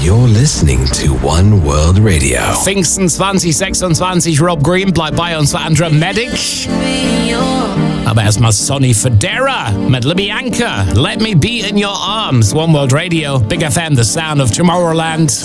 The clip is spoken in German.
You're listening to One World Radio. Pfingsten 2026, Rob Green bleibt bei uns für Andra Medic. Aber erstmal Sonny Fodera mit Libyanka. Let me be in your arms. One World Radio, Big FM, the sound of Tomorrowland.